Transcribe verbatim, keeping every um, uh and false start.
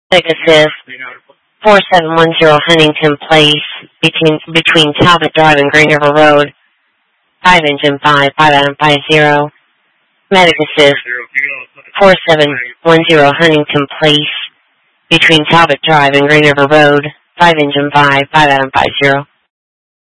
Pegasus, four seven one zero Huntington Place, between between Talbot Drive and Green River Road, five engine five, five Adam five zero. Medicasis, four seven one zero Huntington Place, between Talbot Drive and Green River Road, five engine five, five Adam five zero.